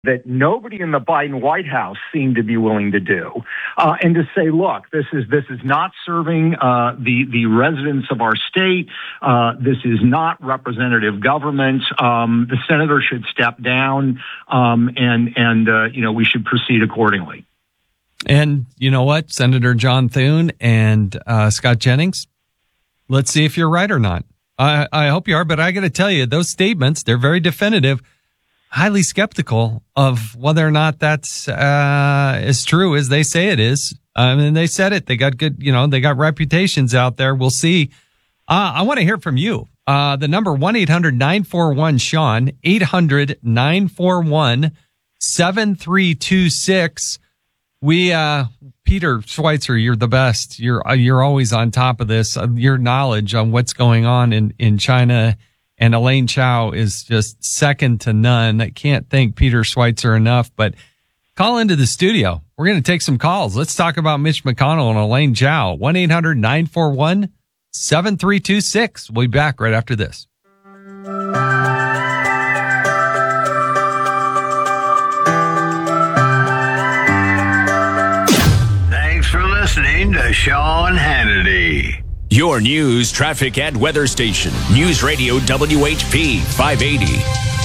that nobody in the Biden White House seemed to be willing to do, and to say, look, this is not serving the residents of our state. This is not representative government. The senator should step down, and we should proceed accordingly. And you know what, Senator John Thune and Scott Jennings, let's see if you're right or not. I hope you are, but I got to tell you, those statements, they're very definitive. Highly skeptical of whether or not that's as true as they say it is. I mean, they said it. They got good, they got reputations out there. We'll see. I want to hear from you. The number 1-800-941-SEAN, 800-941-7326. Peter Schweitzer, you're the best. You're always on top of this. Your knowledge on what's going on in China and Elaine Chao is just second to none. I can't thank Peter Schweitzer enough, but call into the studio. We're going to take some calls. Let's talk about Mitch McConnell and Elaine Chao. 1-800-941-7326. We'll be back right after this. Thanks for listening to Sean Hannity. Your news, traffic, and weather station. News Radio WHP 580.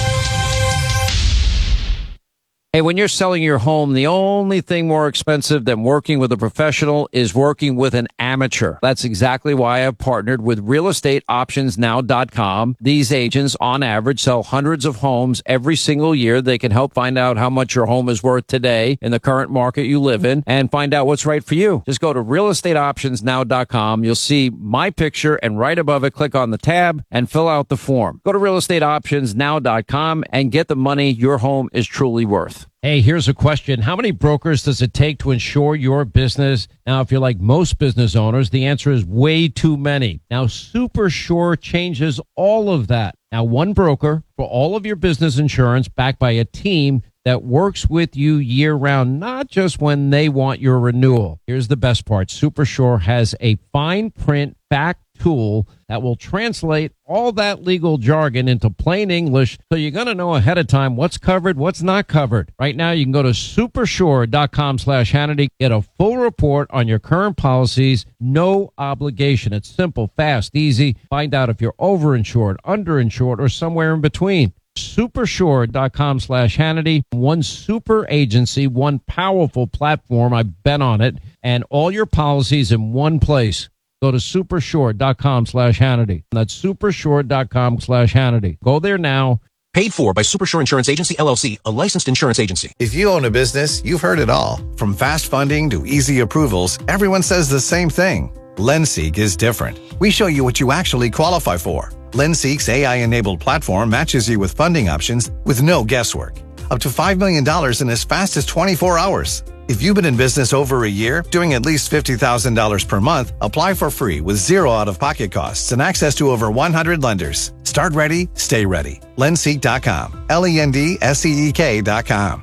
Hey, when you're selling your home, the only thing more expensive than working with a professional is working with an amateur. That's exactly why I've partnered with realestateoptionsnow.com. These agents, on average, sell hundreds of homes every single year. They can help find out how much your home is worth today in the current market you live in and find out what's right for you. Just go to realestateoptionsnow.com. You'll see my picture, and right above it, click on the tab and fill out the form. Go to realestateoptionsnow.com and get the money your home is truly worth. Hey, here's a question. How many brokers does it take to insure your business? Now, if you're like most business owners, the answer is way too many. Now, SuperSure changes all of that. Now, one broker for all of your business insurance, backed by a team that works with you year-round, not just when they want your renewal. Here's the best part. SuperSure has a fine print fact tool that will translate all that legal jargon into plain English, so you're going to know ahead of time what's covered, what's not covered. Right now, you can go to supersure.com/Hannity, get a full report on your current policies, no obligation. It's simple, fast, easy. Find out if you're overinsured, underinsured, or somewhere in between. Supersure.com/Hannity. One super agency, one powerful platform. I've been on it, and all your policies in one place. Go to supersure.com/Hannity. That's supersure.com/Hannity. Go there now. Paid for by Supersure Insurance Agency, LLC, a licensed insurance agency. If you own a business, you've heard it all. From fast funding to easy approvals, everyone says the same thing. LendSeek is different. We show you what you actually qualify for. LendSeek's AI-enabled platform matches you with funding options with no guesswork. Up to $5 million in as fast as 24 hours. If you've been in business over a year, doing at least $50,000 per month, apply for free with zero out-of-pocket costs and access to over 100 lenders. Start ready, stay ready. LendSeek.com. LendSeek.com.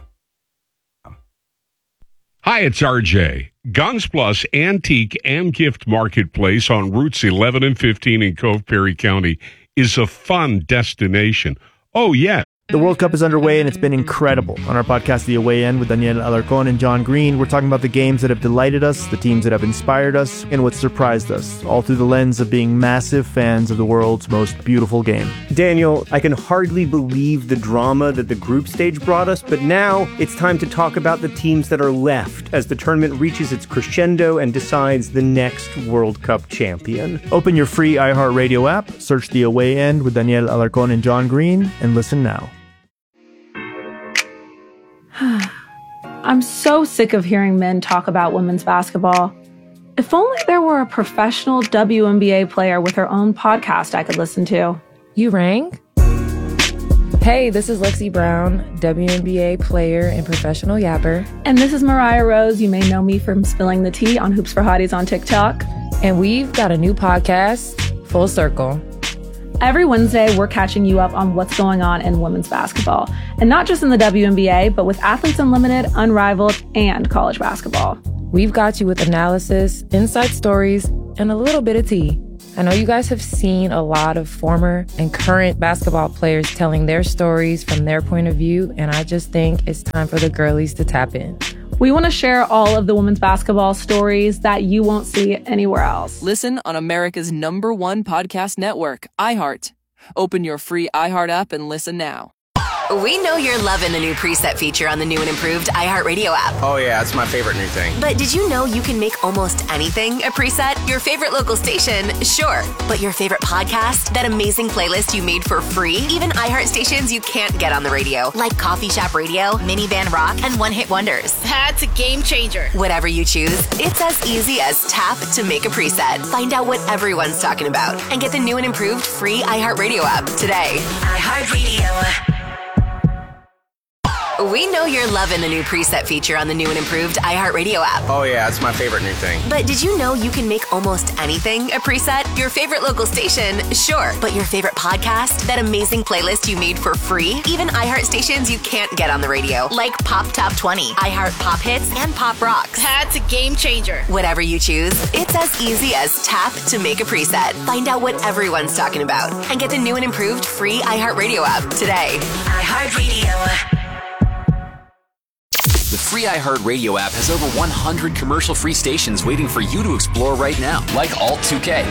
Hi, it's RJ. Guns Plus Antique and Gift Marketplace on routes 11 and 15 in Cove Perry County is a fun destination. Oh, yeah. The World Cup is underway, and it's been incredible. On our podcast, The Away End, with Daniel Alarcón and John Green, we're talking about the games that have delighted us, the teams that have inspired us, and what surprised us, all through the lens of being massive fans of the world's most beautiful game. Daniel, I can hardly believe the drama that the group stage brought us, but now it's time to talk about the teams that are left as the tournament reaches its crescendo and decides the next World Cup champion. Open your free iHeartRadio app, search The Away End with Daniel Alarcón and John Green, and listen now. I'm so sick of hearing men talk about women's basketball. If only there were a professional WNBA player with her own podcast I could listen to. You rang? Hey, this is Lexi Brown, WNBA player and professional yapper. And this is Mariah Rose. You may know me from spilling the tea on Hoops for Hotties on TikTok. And we've got a new podcast, Full Circle. Every Wednesday, we're catching you up on what's going on in women's basketball. And not just in the WNBA, but with Athletes Unlimited, Unrivaled, and college basketball. We've got you with analysis, inside stories, and a little bit of tea. I know you guys have seen a lot of former and current basketball players telling their stories from their point of view, and I just think it's time for the girlies to tap in. We want to share all of the women's basketball stories that you won't see anywhere else. Listen on America's #1 podcast network, iHeart. Open your free iHeart app and listen now. We know you're loving the new preset feature on the new and improved iHeartRadio app. Oh yeah, it's my favorite new thing. But did you know you can make almost anything a preset? Your favorite local station, sure. But your favorite podcast? That amazing playlist you made for free? Even iHeart stations you can't get on the radio, like Coffee Shop Radio, Minivan Rock, and One Hit Wonders. That's a game changer. Whatever you choose, it's as easy as tap to make a preset. Find out what everyone's talking about and get the new and improved free iHeartRadio app today. iHeartRadio. We know you're loving the new preset feature on the new and improved iHeartRadio app. Oh yeah, it's my favorite new thing. But did you know you can make almost anything a preset? Your favorite local station, sure. But your favorite podcast? That amazing playlist you made for free? Even iHeart stations you can't get on the radio, like Pop Top 20, iHeart Pop Hits, and Pop Rocks. That's a game changer. Whatever you choose, it's as easy as tap to make a preset. Find out what everyone's talking about and get the new and improved free iHeartRadio app today. iHeartRadio. The free iHeartRadio app has over 100 commercial-free stations waiting for you to explore right now, like Alt 2K.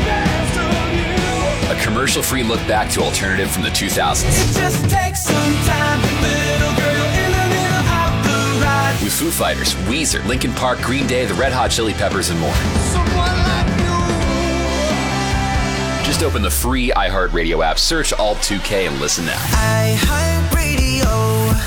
A commercial-free look back to alternative from the 2000s. It just takes some time, little girl in the middle of the ride. With Foo Fighters, Weezer, Linkin Park, Green Day, the Red Hot Chili Peppers, and more. Just open the free iHeartRadio app, search Alt 2K, and listen now. iHeartRadio.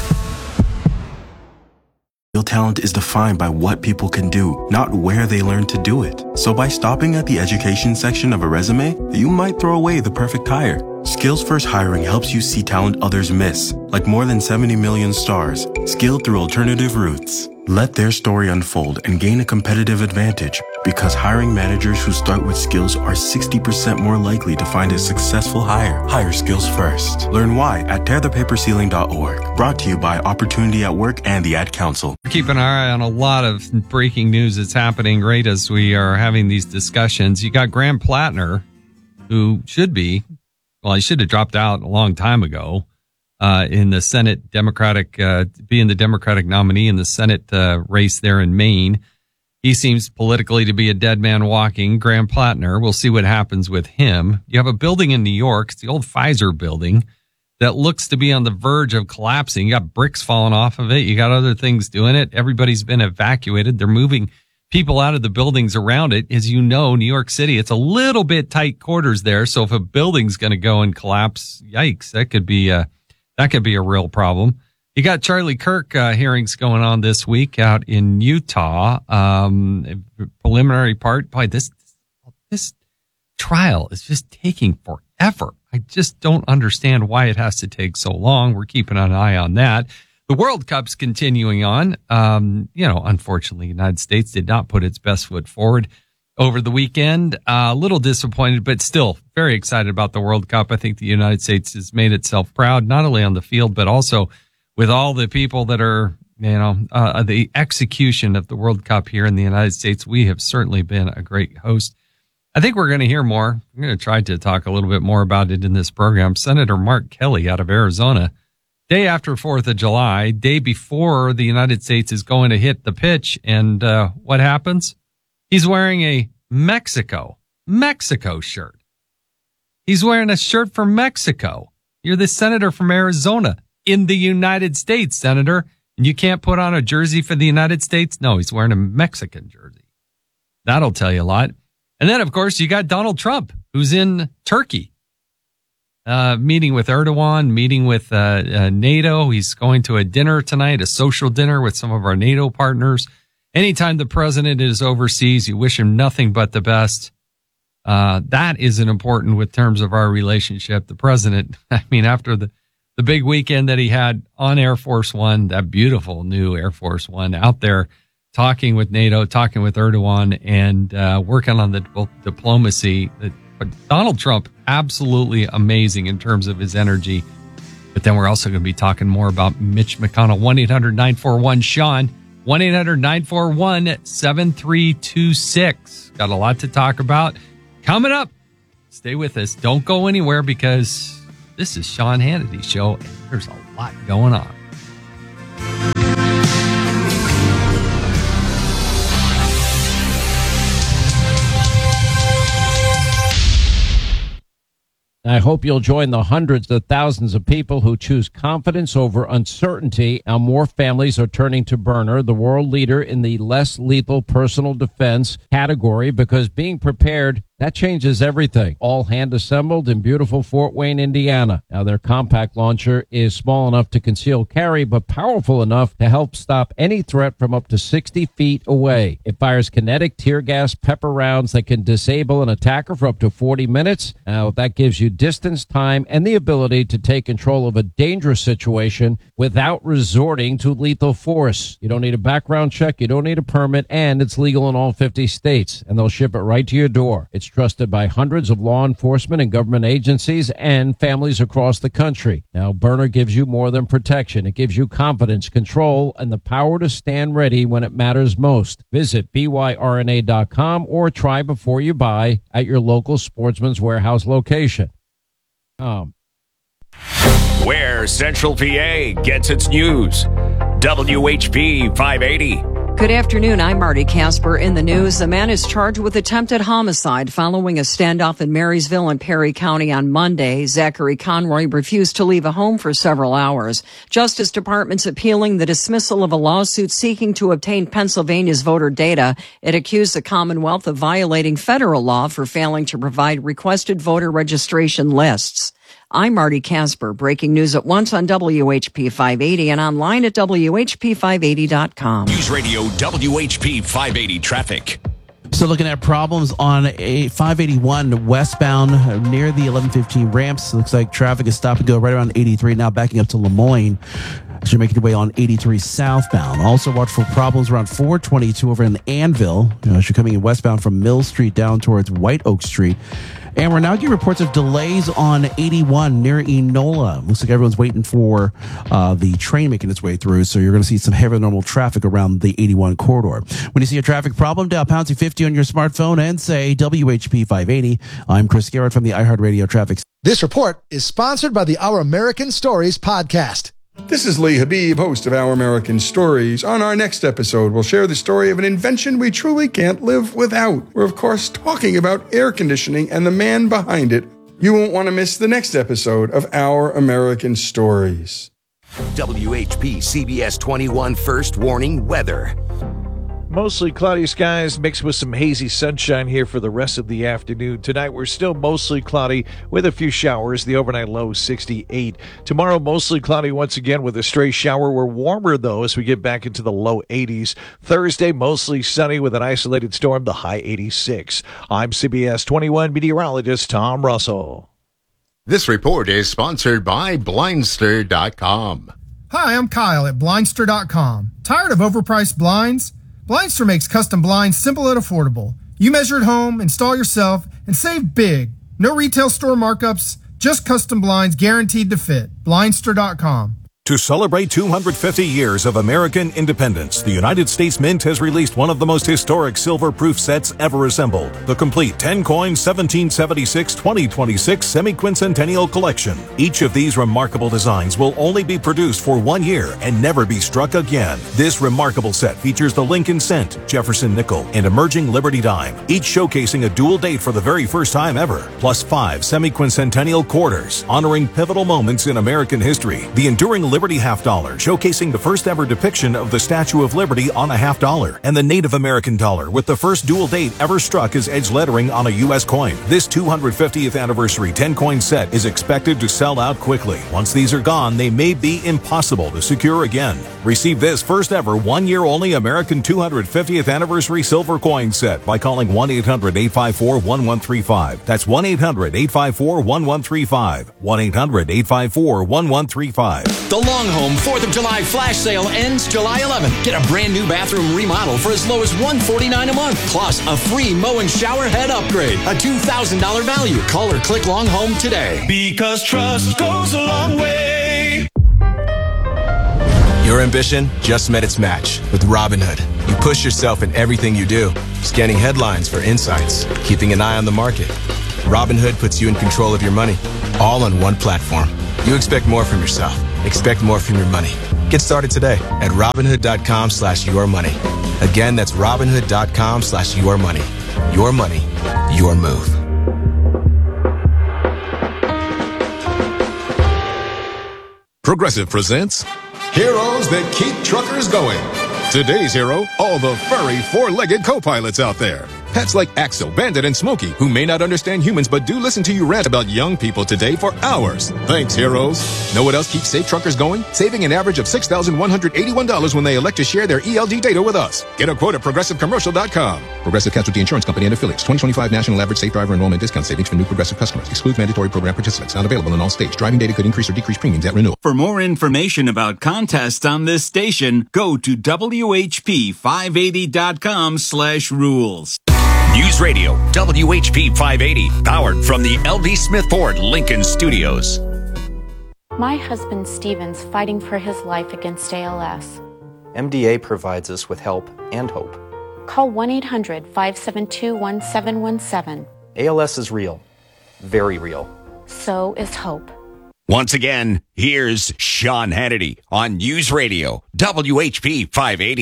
Real talent is defined by what people can do, not where they learn to do it. So by stopping at the education section of a resume, you might throw away the perfect hire. Skills First Hiring helps you see talent others miss, like more than 70 million stars, skilled through alternative routes. Let their story unfold and gain a competitive advantage, because hiring managers who start with skills are 60% more likely to find a successful hire. Hire skills first. Learn why at tearthepaperceiling.org. Brought to you by Opportunity at Work and the Ad Council. Keep an eye on a lot of breaking news that's happening right as we are having these discussions. You got Graham Plattner, who should be, well, he should have dropped out a long time ago. In the Senate Democratic, being the Democratic nominee in the Senate race there in Maine. He seems politically to be a dead man walking. Graham Plattner, we'll see what happens with him. You have a building in New York, it's the old Pfizer building, that looks to be on the verge of collapsing. You got bricks falling off of it. You got other things doing it. Everybody's been evacuated. They're moving people out of the buildings around it. As you know, New York City, it's a little bit tight quarters there. So if a building's going to go and collapse, yikes, that could be a real problem. You got Charlie Kirk hearings going on this week out in Utah. Preliminary part. Boy, this trial is just taking forever. I just don't understand why it has to take so long. We're keeping an eye on that. The World Cup's continuing on. Unfortunately, the United States did not put its best foot forward over the weekend. A little disappointed, but still very excited about the World Cup. I think the United States has made itself proud, not only on the field, but also with all the people that are, the execution of the World Cup here in the United States. We have certainly been a great host. I think we're going to hear more. I'm going to try to talk a little bit more about it in this program. Senator Mark Kelly out of Arizona, day after 4th of July, day before the United States is going to hit the pitch. And what happens? He's wearing a Mexico shirt. He's wearing a shirt from Mexico. You're the senator from Arizona in the United States, Senator, and you can't put on a jersey for the United States? No, he's wearing a Mexican jersey. That'll tell you a lot. And then, of course, you got Donald Trump, who's in Turkey, meeting with Erdogan, meeting with NATO. He's going to a dinner tonight, a social dinner with some of our NATO partners. Anytime the president is overseas, you wish him nothing but the best. That isn't important with terms of our relationship. The president, after the big weekend that he had on Air Force One, that beautiful new Air Force One, out there talking with NATO, talking with Erdogan, and working on the diplomacy. But Donald Trump, absolutely amazing in terms of his energy. But then we're also going to be talking more about Mitch McConnell. 1-800-941-SEAN. 1-800-941-7326. Got a lot to talk about. Coming up Stay with us. Don't go anywhere because this is Sean Hannity's show, and there's a lot going on. I hope you'll join the hundreds of thousands of people who choose confidence over uncertainty. Now more families are turning to Byrna, the world leader in the less lethal personal defense category, because being prepared, that changes everything. All hand assembled in beautiful Fort Wayne, Indiana. Now their compact launcher is small enough to conceal carry, but powerful enough to help stop any threat from up to 60 feet away. It fires kinetic tear gas pepper rounds that can disable an attacker for up to 40 minutes. Now that gives you distance, time, and the ability to take control of a dangerous situation without resorting to lethal force. You don't need a background check, you don't need a permit, and it's legal in all 50 states, and they'll ship it right to your door. It's trusted by hundreds of law enforcement and government agencies and families across the country. Now, Byrna gives you more than protection. It gives you confidence, control, and the power to stand ready when it matters most. Visit byrna.com or try before you buy at your local Sportsman's Warehouse location. Where Central PA gets its news. WHP 580. Good afternoon. I'm Marty Casper. In the news, a man is charged with attempted homicide following a standoff in Marysville and Perry County on Monday. Zachary Conroy refused to leave a home for several hours. Justice Department's appealing the dismissal of a lawsuit seeking to obtain Pennsylvania's voter data. It accused the Commonwealth of violating federal law for failing to provide requested voter registration lists. I'm Marty Casper. Breaking news at once on WHP 580 and online at WHP580.com. News Radio WHP 580 traffic. So looking at problems on a 581 westbound near the 1115 ramps. Looks like traffic is stop and go right around 83, now backing up to Lemoyne. As you're making your way on 83 southbound. Also watch for problems around 422 over in Anvil. As you're coming in westbound from Mill Street down towards White Oak Street. And we're now getting reports of delays on 81 near Enola. Looks like everyone's waiting for the train making its way through, so you're going to see some heavier than normal traffic around the 81 corridor. When you see a traffic problem, dial pound 50 on your smartphone and say WHP 580. I'm Chris Garrett from the iHeartRadio Traffic. This report is sponsored by the Our American Stories podcast. This is Lee Habib, host of Our American Stories. On our next episode, we'll share the story of an invention we truly can't live without. We're, of course, talking about air conditioning and the man behind it. You won't want to miss the next episode of Our American Stories. WHP CBS 21 First Warning Weather. Mostly cloudy skies mixed with some hazy sunshine here for the rest of the afternoon. Tonight we're still mostly cloudy with a few showers. The overnight low 68. Tomorrow mostly cloudy once again with a stray shower. We're warmer though as we get back into the low 80s. Thursday mostly sunny with an isolated storm. The high 86. I'm CBS 21 meteorologist Tom Russell. This report is sponsored by Blindster.com. Hi, I'm Kyle at Blindster.com. Tired of overpriced blinds? Blindster makes custom blinds simple and affordable. You measure at home, install yourself, and save big. No retail store markups, just custom blinds guaranteed to fit. Blindster.com. To celebrate 250 years of American independence, the United States Mint has released one of the most historic silver-proof sets ever assembled. The complete 10-coin 1776-2026 semi-quincentennial collection. Each of these remarkable designs will only be produced for 1 year and never be struck again. This remarkable set features the Lincoln Cent, Jefferson Nickel, and emerging Liberty Dime, each showcasing a dual date for the very first time ever, plus 5 semi-quincentennial quarters, honoring pivotal moments in American history. The enduring Liberty half dollar, showcasing the first ever depiction of the Statue of Liberty on a half dollar, and the Native American dollar with the first dual date ever struck as edge lettering on a U.S. coin. This 250th anniversary 10-coin set is expected to sell out quickly. Once these are gone, they may be impossible to secure again. Receive this first ever 1 year only American 250th anniversary silver coin set by calling 1-800-854-1135. That's 1-800-854-1135. 1-800-854-1135. The Longhome 4th of July flash sale ends July 11th. Get a brand new bathroom remodel for as low as $149 a month. Plus a free mow and shower head upgrade. A $2,000 value. Call or click Longhome today. Because trust goes a long way. Your ambition just met its match with Robinhood. You push yourself in everything you do. Scanning headlines for insights. Keeping an eye on the market. Robinhood puts you in control of your money, all on one platform. You expect more from yourself. Expect more from your money. Get started today at Robinhood.com/yourmoney. Again, that's Robinhood.com/yourmoney. Your money, your move. Progressive presents Heroes That Keep Truckers Going. Today's hero, all the furry four-legged co-pilots out there. Pets like Axel, Bandit, and Smokey, who may not understand humans but do listen to you rant about young people today for hours. Thanks, heroes. Know what else keeps safe truckers going? Saving an average of $6,181 when they elect to share their ELD data with us. Get a quote at ProgressiveCommercial.com. Progressive Casualty Insurance Company and Affiliates. 2025 National Average Safe Driver Enrollment Discount Savings for new Progressive customers. Excludes mandatory program participants. Not available in all states. Driving data could increase or decrease premiums at renewal. For more information about contests on this station, go to WHP580.com/rules. News Radio, WHP 580, powered from the L.B. Smith Ford Lincoln Studios. My husband Steven's fighting for his life against ALS. MDA provides us with help and hope. Call 1-800-572-1717. ALS is real. Very real. So is hope. Once again, here's Sean Hannity on News Radio, WHP 580.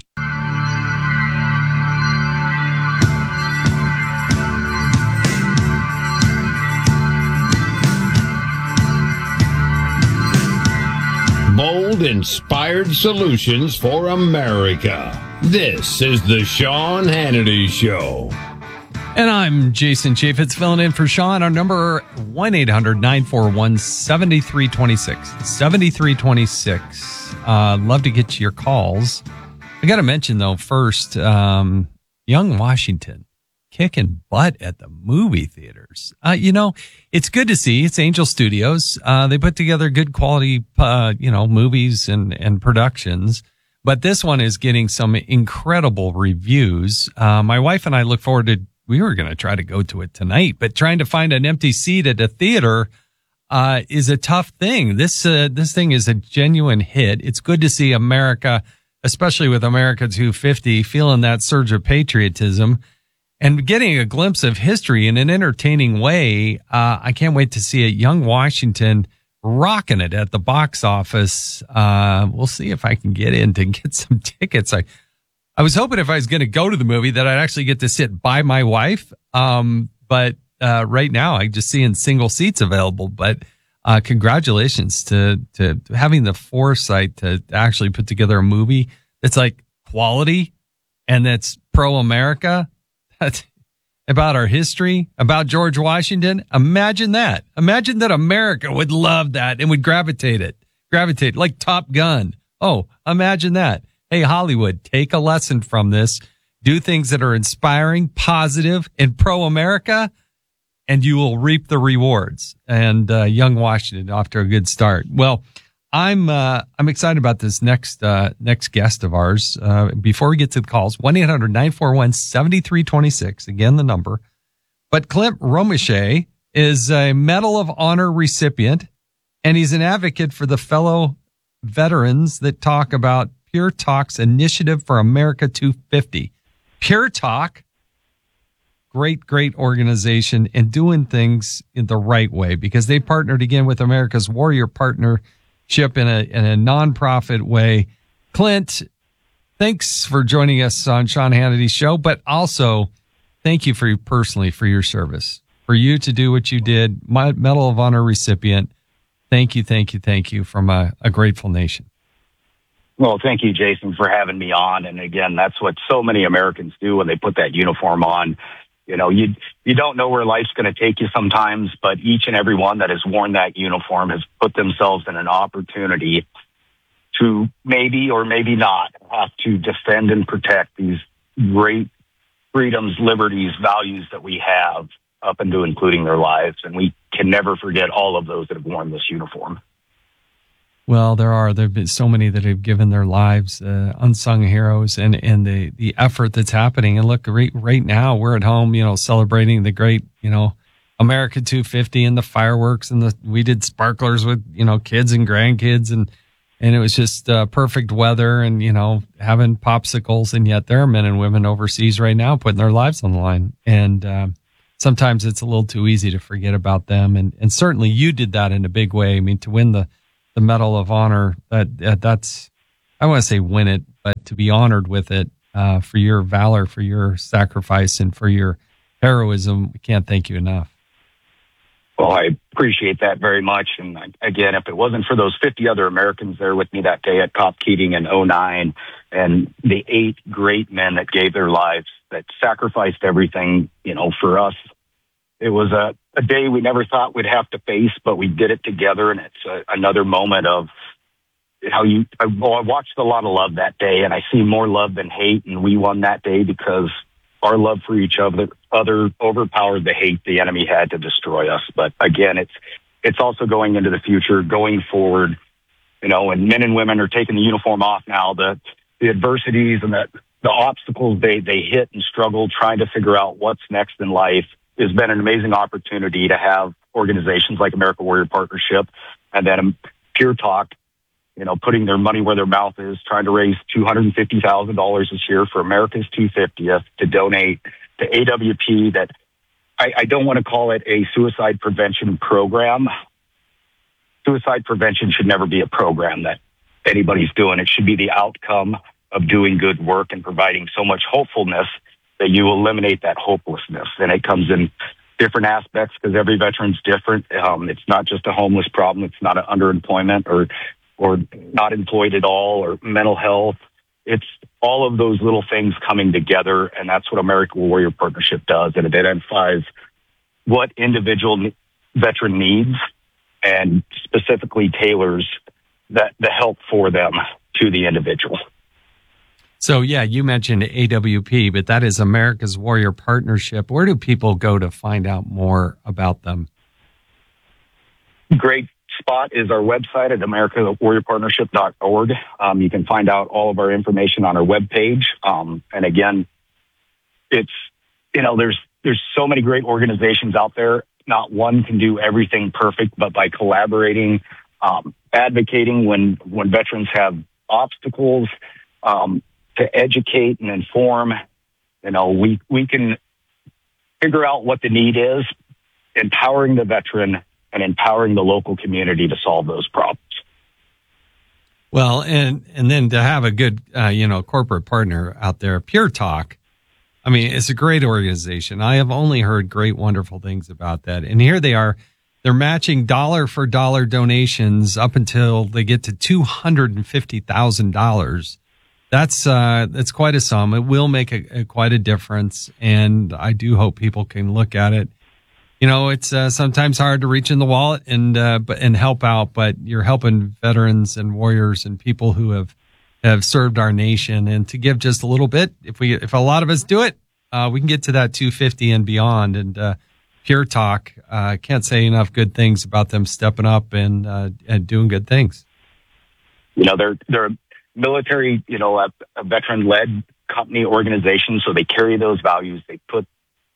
Bold, inspired solutions for America. This is the Sean Hannity Show. And I'm Jason Chaffetz filling in for Sean. Our number 1-800-941-7326. 7326. Love to get to your calls. I got to mention, though, first, Young Washington kicking butt at the movie theaters. It's good to see. It's Angel Studios. They put together good quality, movies and productions. But this one is getting some incredible reviews. My wife and I look forward to, we were going to try to go to it tonight, but trying to find an empty seat at a theater is a tough thing. This thing is a genuine hit. It's good to see America, especially with America 250, feeling that surge of patriotism. And getting a glimpse of history in an entertaining way. I can't wait to see it. Young Washington rocking it at the box office. We'll see if I can get in to get some tickets. I was hoping if I was going to go to the movie that I'd actually get to sit by my wife. But right now I just seeing single seats available. But congratulations to having the foresight to actually put together a movie that's like quality and that's pro-America. About our history, about George Washington. Imagine that. Imagine that America would love that and would gravitate like Top Gun. Oh, imagine that. Hey, Hollywood, take a lesson from this. Do things that are inspiring, positive, and pro-America, and you will reap the rewards. And Young Washington off to a good start. Well, I'm excited about this next guest of ours. Before we get to the calls, 1-800-941-7326. Again, the number. But Clint Romesha is a Medal of Honor recipient, and he's an advocate for the fellow veterans that talk about Pure Talk's Initiative for America 250. Pure Talk, great organization, and doing things in the right way because they partnered again with America's Warrior Partnership in a nonprofit way. Clint, thanks for joining us on Sean Hannity's show, but also thank you for you personally for your service. For you to do what you did, my Medal of Honor recipient. Thank you from a grateful nation. Well, thank you, Jason, for having me on. And again, that's what so many Americans do when they put that uniform on. You know, you don't know where life's going to take you sometimes, but each and every one that has worn that uniform has put themselves in an opportunity to maybe or maybe not have to defend and protect these great freedoms, liberties, values that we have up into including their lives. And we can never forget all of those that have worn this uniform. Well, there have been so many that have given their lives, unsung heroes, and the effort that's happening. And look, right now we're at home, celebrating the great, America 250 and the fireworks, and we did sparklers with, kids and grandkids, and it was just perfect weather, and having popsicles. And yet there are men and women overseas right now putting their lives on the line, and sometimes it's a little too easy to forget about them. And certainly you did that in a big way. I mean, to win the Medal of Honor, that's, I want to say win it, but to be honored with it, for your valor, for your sacrifice, and for your heroism, we can't thank you enough. Well, I appreciate that very much. And again, if it wasn't for those 50 other Americans there with me that day at Cop Keating in 2009, and the 8 great men that gave their lives, that sacrificed everything, for us, it was a day we never thought we'd have to face, but we did it together. And it's another moment of how I watched a lot of love that day, and I see more love than hate. And we won that day because our love for each other overpowered the hate the enemy had to destroy us. But again, it's also going into the future, going forward, and men and women are taking the uniform off now. The adversities and the obstacles they hit and struggle trying to figure out what's next in life has been an amazing opportunity to have organizations like America Warrior Partnership and then Pure Talk, putting their money where their mouth is, trying to raise $250,000 this year for America's 250th to donate to AWP. That I don't want to call it a suicide prevention program. Suicide prevention should never be a program that anybody's doing. It should be the outcome of doing good work and providing so much hopefulness that you eliminate that hopelessness. And it comes in different aspects because every veteran's different. It's not just a homeless problem. It's not an underemployment or not employed at all, or mental health. It's all of those little things coming together, and that's what American Warrior Partnership does. And it identifies what individual veteran needs and specifically tailors the help for them to the individual. So, yeah, you mentioned AWP, but that is America's Warrior Partnership. Where do people go to find out more about them? Great spot is our website at americawarriorpartnership.org. You can find out all of our information on our webpage. And again, it's, there's so many great organizations out there. Not one can do everything perfect, but by collaborating, advocating when veterans have obstacles, to educate and inform, we can figure out what the need is, empowering the veteran and empowering the local community to solve those problems. Well, and then to have a good, corporate partner out there, Pure Talk, I mean, it's a great organization. I have only heard great, wonderful things about that. And here they are, they're matching dollar for dollar donations up until they get to $250,000. That's quite a sum. It will make quite a difference. And I do hope people can look at it. It's sometimes hard to reach in the wallet and help out, but you're helping veterans and warriors and people who have served our nation. And to give just a little bit, if a lot of us do it, we can get to that 250 and beyond. And Pure Talk, can't say enough good things about them stepping up and doing good things. They're military, a veteran-led company organization, so they carry those values. They put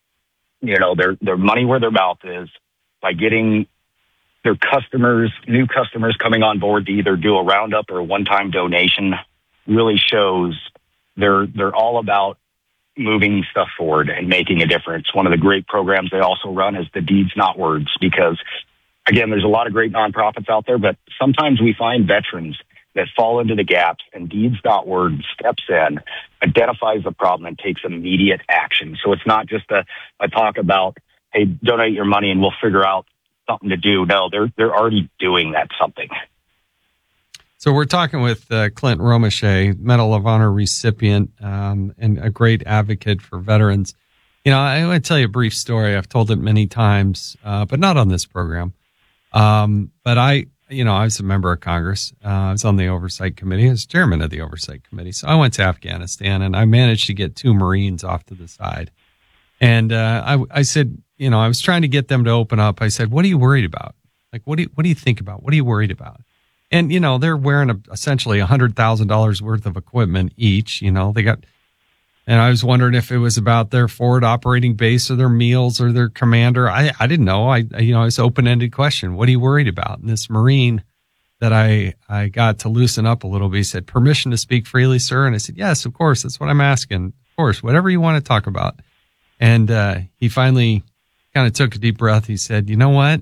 their money where their mouth is by getting their customers, new customers coming on board to either do a roundup or a one-time donation. Really shows they're all about moving stuff forward and making a difference. One of the great programs they also run is the Deeds Not Words, because again, there's a lot of great nonprofits out there, but sometimes we find veterans that fall into the gaps, and Deeds Not Words steps in, identifies the problem, and takes immediate action. So it's not just a talk about, hey, donate your money and we'll figure out something to do. No, they're already doing that something. So we're talking with Clint Romesha, Medal of Honor recipient, and a great advocate for veterans. I want to tell you a brief story. I've told it many times, but not on this program. But I was a member of Congress. I was on the Oversight Committee. I was chairman of the Oversight Committee. So I went to Afghanistan, and I managed to get 2 Marines off to the side. And I said, I was trying to get them to open up. I said, what are you worried about? Like, what do you think about? What are you worried about? And, they're wearing essentially $100,000 worth of equipment each. They got, and I was wondering if it was about their forward operating base or their meals or their commander. I didn't know. It's an open-ended question. What are you worried about? And this Marine that I got to loosen up a little bit, he said, permission to speak freely, sir? And I said, yes, of course. That's what I'm asking. Of course, whatever you want to talk about. And he finally kind of took a deep breath. He said, you know what?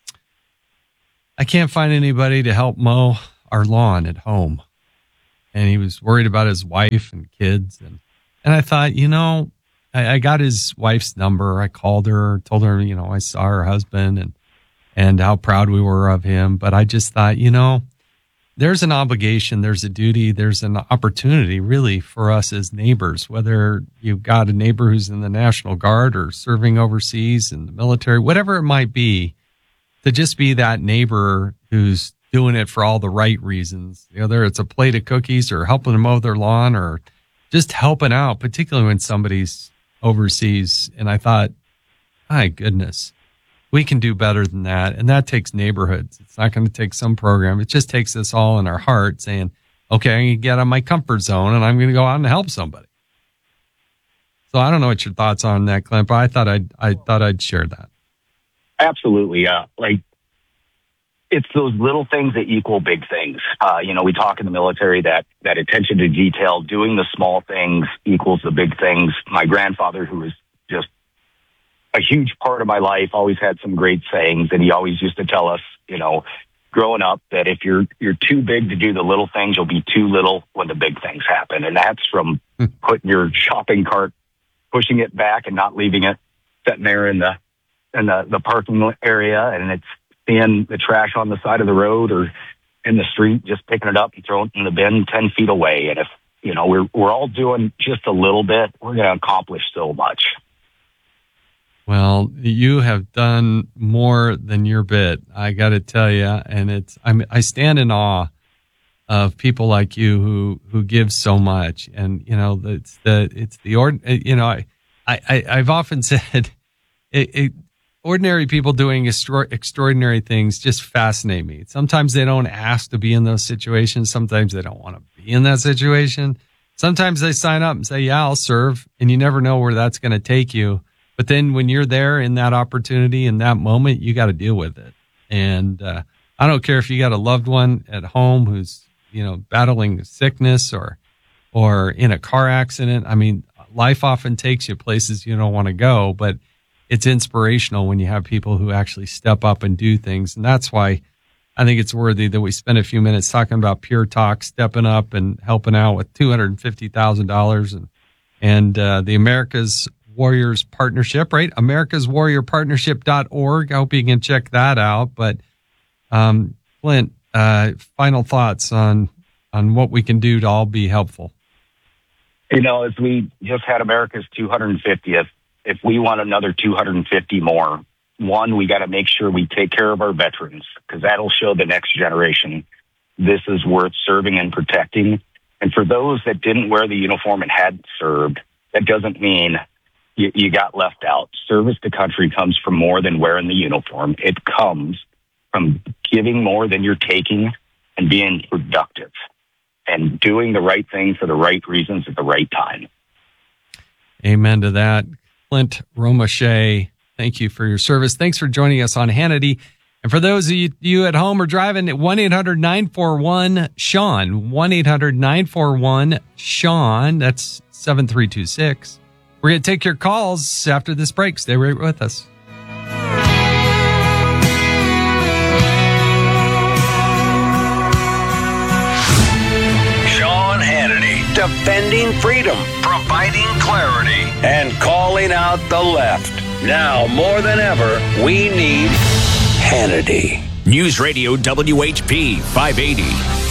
I can't find anybody to help mow our lawn at home. And he was worried about his wife and kids. And I thought, I got his wife's number. I called her, told her, I saw her husband and how proud we were of him. But I just thought, there's an obligation, there's a duty, there's an opportunity really for us as neighbors, whether you've got a neighbor who's in the National Guard or serving overseas in the military, whatever it might be, to just be that neighbor who's doing it for all the right reasons, whether it's a plate of cookies or helping them mow their lawn or just helping out, particularly when somebody's overseas. And I thought, my goodness, we can do better than that. And that takes neighborhoods. It's not going to take some program. It just takes us all in our heart saying, okay, I'm going to get out of my comfort zone and I'm going to go out and help somebody. So I don't know what your thoughts on that, Clint, but I thought I'd share that. Absolutely. It's those little things that equal big things. We talk in the military that attention to detail, doing the small things equals the big things. My grandfather, who was just a huge part of my life, always had some great sayings, and he always used to tell us, growing up, that if you're too big to do the little things, you'll be too little when the big things happen. And that's from putting your shopping cart, pushing it back and not leaving it sitting there in the parking area, and it's seeing the trash on the side of the road or in the street, just picking it up and throwing it in the bin 10 feet away. And if, we're all doing just a little bit, we're going to accomplish so much. Well, you have done more than your bit, I got to tell you. And I stand in awe of people like you who give so much. And, I've often said ordinary people doing extraordinary things just fascinate me. Sometimes they don't ask to be in those situations. Sometimes they don't want to be in that situation. Sometimes they sign up and say, yeah, I'll serve. And you never know where that's going to take you. But then when you're there in that opportunity, in that moment, you got to deal with it. And I don't care if you got a loved one at home who's, battling sickness or in a car accident. I mean, life often takes you places you don't want to go, but it's inspirational when you have people who actually step up and do things. And that's why I think it's worthy that we spend a few minutes talking about Pure Talk, stepping up and helping out with $250,000 and the America's Warriors Partnership, right? AmericasWarriorPartnership.org. I hope you can check that out. But Clint, final thoughts on what we can do to all be helpful. As we just had America's 250th, if we want another 250 more, one, we got to make sure we take care of our veterans, because that'll show the next generation this is worth serving and protecting. And for those that didn't wear the uniform and hadn't served, that doesn't mean you got left out. Service to country comes from more than wearing the uniform. It comes from giving more than you're taking and being productive and doing the right thing for the right reasons at the right time. Amen to that. Clint Romesha, thank you for your service. Thanks for joining us on Hannity. And for those of you at home or driving, 1-800-941-SEAN, 1-800-941-SEAN, that's 7326. We're going to take your calls after this break. Stay right with us. Sean Hannity, defending freedom, providing clarity, and calling out the left. Now, more than ever, we need Hannity. News Radio WHP 580.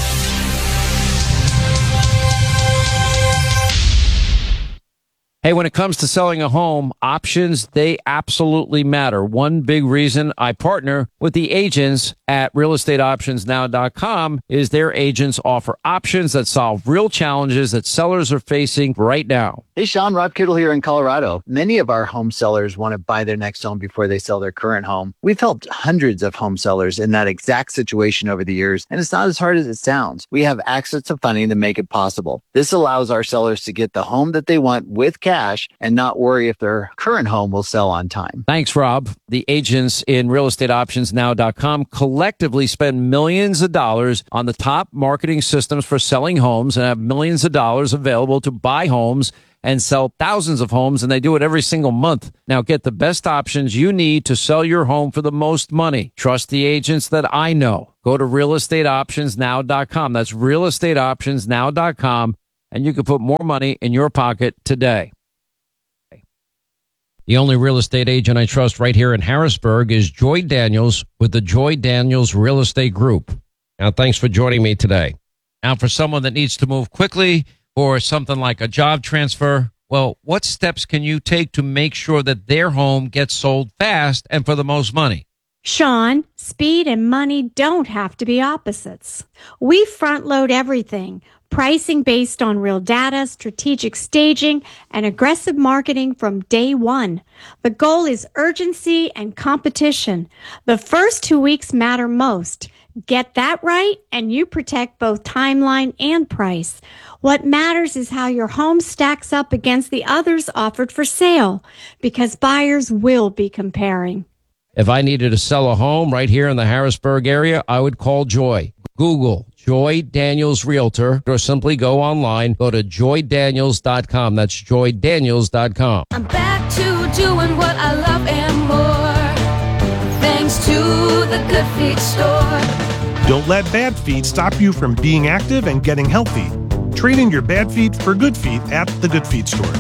Hey, when it comes to selling a home, options, they absolutely matter. One big reason I partner with the agents at realestateoptionsnow.com is their agents offer options that solve real challenges that sellers are facing right now. Hey, Sean, Rob Kittle here in Colorado. Many of our home sellers want to buy their next home before they sell their current home. We've helped hundreds of home sellers in that exact situation over the years, and it's not as hard as it sounds. We have access to funding to make it possible. This allows our sellers to get the home that they want with cash and not worry if their current home will sell on time. Thanks, Rob. The agents in realestateoptionsnow.com collectively spend millions of dollars on the top marketing systems for selling homes and have millions of dollars available to buy homes and sell thousands of homes, and they do it every single month. Now get the best options you need to sell your home for the most money. Trust the agents that I know. Go to realestateoptionsnow.com. That's realestateoptionsnow.com, and you can put more money in your pocket today. The only real estate agent I trust right here in Harrisburg is Joy Daniels with the Joy Daniels Real Estate Group. Now, thanks for joining me today. Now, for someone that needs to move quickly or something like a job transfer, well, what steps can you take to make sure that their home gets sold fast and for the most money? Sean, speed and money don't have to be opposites. We front load everything. Pricing based on real data, strategic staging, and aggressive marketing from day one. The goal is urgency and competition. The first 2 weeks matter most. Get that right, and you protect both timeline and price. What matters is how your home stacks up against the others offered for sale, because buyers will be comparing. If I needed to sell a home right here in the Harrisburg area, I would call Joy. Google Joy Daniels Realtor, or simply go online. Go to joydaniels.com. That's joydaniels.com. I'm back to doing what I love and more, thanks to the Good Feet store. Don't let bad feet stop you from being active and getting healthy. Trade in your bad feet for good feet at the Good Feet store.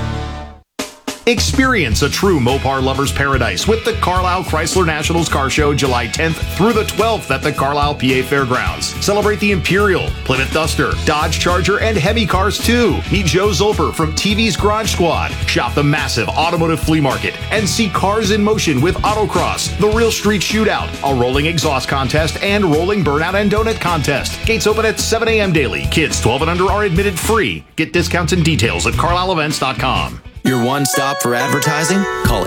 Experience a true Mopar lover's paradise with the Carlisle Chrysler Nationals Car Show July 10th through the 12th at the Carlisle, PA Fairgrounds. Celebrate the Imperial, Plymouth Duster, Dodge Charger, and Hemi cars too. Meet Joe Zolper from TV's Garage Squad. Shop the massive automotive flea market and see cars in motion with Autocross, the Real Street Shootout, a rolling exhaust contest, and rolling burnout and donut contest. Gates open at 7 a.m. daily. Kids 12 and under are admitted free. Get discounts and details at carlisleevents.com. Your one stop for advertising? Call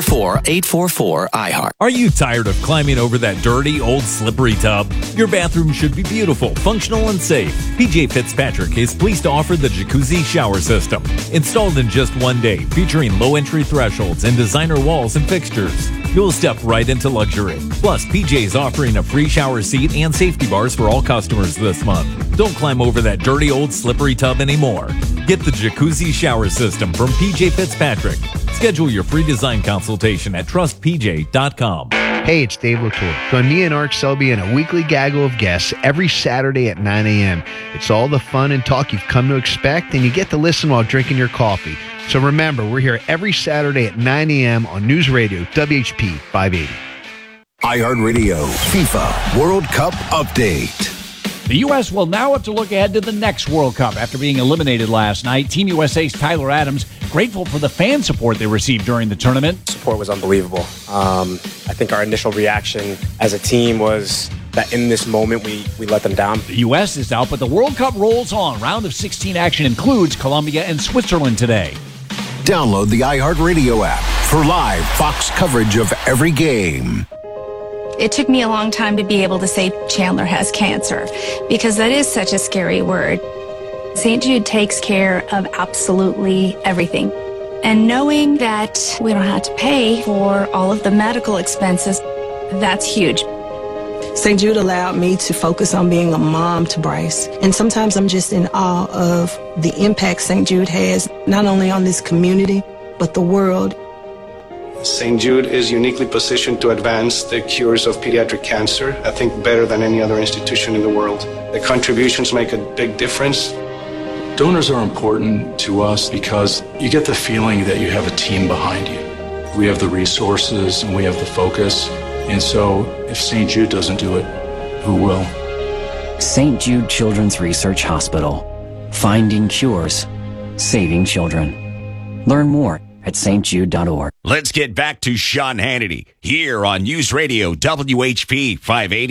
844-844-IHEART. Are you tired of climbing over that dirty, old, slippery tub? Your bathroom should be beautiful, functional, and safe. PJ Fitzpatrick is pleased to offer the Jacuzzi Shower System. Installed in just 1 day, featuring low entry thresholds and designer walls and fixtures. You'll step right into luxury. Plus, PJ's offering a free shower seat and safety bars for all customers this month. Don't climb over that dirty, old, slippery tub anymore. Get the Jacuzzi Shower System from PJ Fitzpatrick. Schedule your free design consultation at trustpj.com. Hey, it's Dave Latour. Join me and Ark Selby in a weekly gaggle of guests every Saturday at 9 a.m. It's all the fun and talk you've come to expect, and you get to listen while drinking your coffee. So remember, we're here every Saturday at 9 a.m. on News Radio WHP 580. iHeartRadio FIFA World Cup Update. The U.S. will now have to look ahead to the next World Cup after being eliminated last night. Team USA's Tyler Adams grateful for the fan support they received during the tournament. Support was unbelievable. I think our initial reaction as a team was that in this moment we let them down. The U.S. is out, but the World Cup rolls on. Round of 16 action includes Colombia and Switzerland today. Download the iHeartRadio app for live Fox coverage of every game. It took me a long time to be able to say Chandler has cancer because that is such a scary word. St. Jude takes care of absolutely everything. And knowing that we don't have to pay for all of the medical expenses, that's huge. St. Jude allowed me to focus on being a mom to Bryce. And sometimes I'm just in awe of the impact St. Jude has, not only on this community, but the world. St. Jude is uniquely positioned to advance the cures of pediatric cancer, I think better than any other institution in the world. The contributions make a big difference. Donors are important to us because you get the feeling that you have a team behind you. We have the resources and we have the focus. And so if St. Jude doesn't do it, who will? St. Jude Children's Research Hospital. Finding cures. Saving children. Learn more at stjude.org. Let's get back to Sean Hannity here on News Radio WHP 580.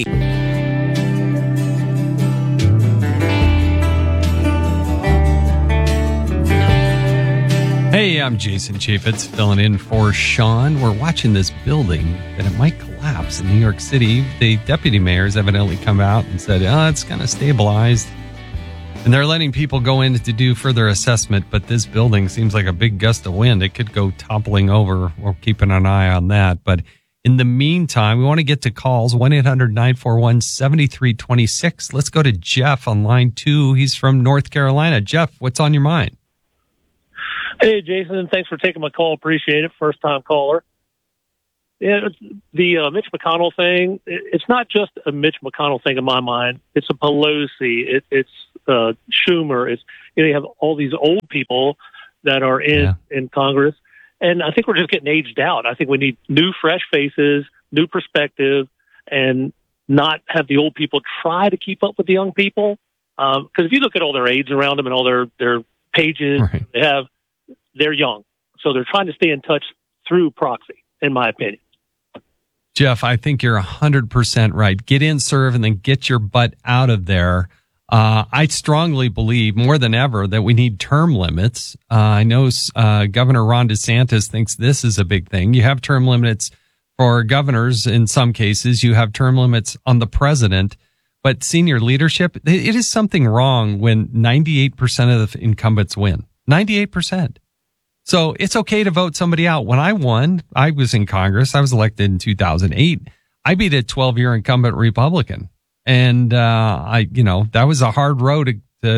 Hey, I'm Jason Chaffetz filling in for Sean. We're watching this building that it might collapse in New York City. The deputy mayors evidently come out and said, it's kind of stabilized. And they're letting people go in to do further assessment, but this building seems like a big gust of wind. It could go toppling over. We're keeping an eye on that. But in the meantime, we want to get to calls, 1-800-941-7326. Let's go to Jeff on line 2. He's from North Carolina. Jeff, what's on your mind? Hey, Jason, thanks for taking my call. Appreciate it. First-time caller. Yeah, the Mitch McConnell thing, it's not just a Mitch McConnell thing in my mind. It's a Pelosi. It's Schumer. It's, you have all these old people that are in Congress. And I think we're just getting aged out. I think we need new, fresh faces, new perspective, and not have the old people try to keep up with the young people. Because if you look at all their aides around them and all their pages they have, they're young. So they're trying to stay in touch through proxy, in my opinion. Jeff, I think you're 100% right. Get in, serve, and then get your butt out of there. I strongly believe more than ever that we need term limits. I know Governor Ron DeSantis thinks this is a big thing. You have term limits for governors in some cases. You have term limits on the president. But senior leadership, it is something wrong when 98% of the incumbents win. 98%. So it's okay to vote somebody out. When I won, I was in Congress. I was elected in 2008. I beat a 12-year incumbent Republican. And, that was a hard road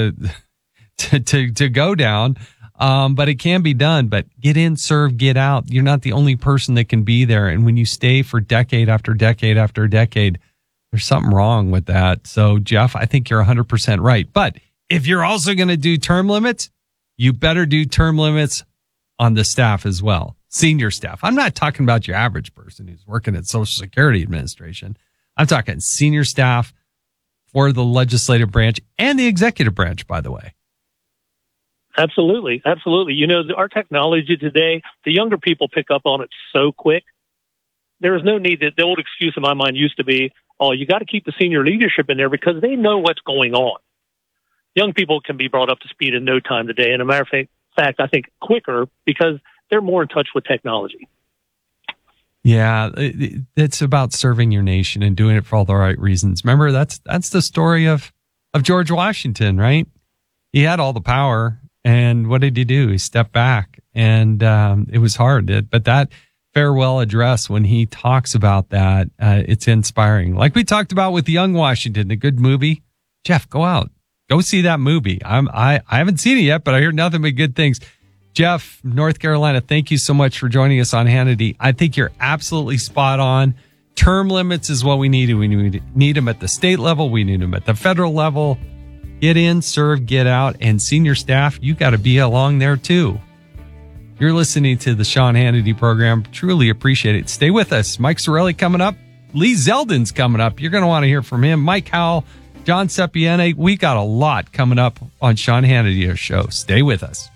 to go down. But it can be done. But get in, serve, get out. You're not the only person that can be there. And when you stay for decade after decade after decade, there's something wrong with that. So, Jeff, I think you're 100% right. But if you're also going to do term limits, you better do term limits on the staff as well. Senior staff. I'm not talking about your average person who's working at Social Security Administration. I'm talking senior staff for the legislative branch and the executive branch, by the way. Absolutely. Absolutely. Our technology today, the younger people pick up on it so quick. There is no need that the old excuse in my mind used to be, you got to keep the senior leadership in there because they know what's going on. Young people can be brought up to speed in no time today. And a matter of fact, I think quicker because they're more in touch with technology. Yeah, it's about serving your nation and doing it for all the right reasons. Remember, that's the story of George Washington, right? He had all the power, and what did he do? He stepped back, and it was hard. But that farewell address, when he talks about that, it's inspiring. Like we talked about with Young Washington, a good movie. Jeff, go out. Go see that movie. I haven't seen it yet, but I hear nothing but good things. Jeff, North Carolina, thank you so much for joining us on Hannity. I think you're absolutely spot on. Term limits is what we need. We need them at the state level. We need them at the federal level. Get in, serve, get out. And senior staff, you got to be along there too. You're listening to the Sean Hannity program. Truly appreciate it. Stay with us. Mike Sorelli coming up. Lee Zeldin's coming up. You're going to want to hear from him. Mike Howell, John Sepiene. We got a lot coming up on Sean Hannity's show. Stay with us.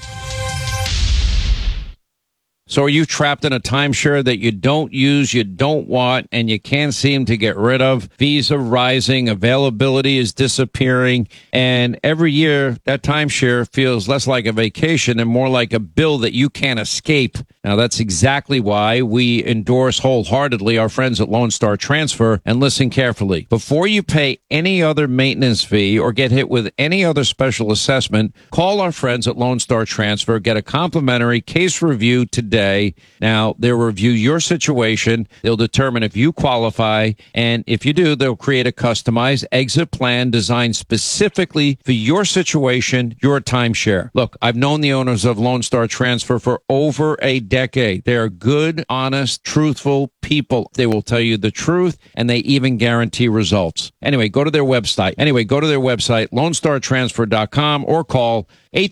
So are you trapped in a timeshare that you don't use, you don't want, and you can't seem to get rid of? Fees are rising, availability is disappearing, and every year that timeshare feels less like a vacation and more like a bill that you can't escape. Now, that's exactly why we endorse wholeheartedly our friends at Lone Star Transfer, and listen carefully. Before you pay any other maintenance fee or get hit with any other special assessment, call our friends at Lone Star Transfer, get a complimentary case review today. Now, they'll review your situation. They'll determine if you qualify. And if you do, they'll create a customized exit plan designed specifically for your situation, your timeshare. Look, I've known the owners of Lone Star Transfer for over a decade. They are good, honest, truthful people. They will tell you the truth, and they even guarantee results. Anyway, go to their website, LoneStarTransfer.com, or call